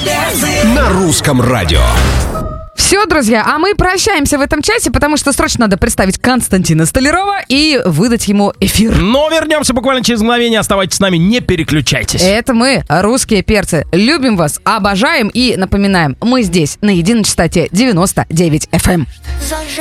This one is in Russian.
на Русском радио. Все, друзья, а мы прощаемся в этом часе, потому что срочно надо представить Константина Столярова и выдать ему эфир. Но вернемся буквально через мгновение. Оставайтесь с нами, не переключайтесь. Это мы, русские перцы. Любим вас, обожаем и напоминаем, мы здесь на единой частоте 99 FM.